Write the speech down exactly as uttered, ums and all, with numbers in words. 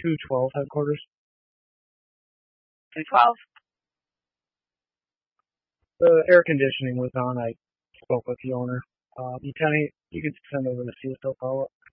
two twelve headquarters. two twelve. The air conditioning was on. I spoke with the owner. Uh, Lieutenant, you can send over the C S O follow-up.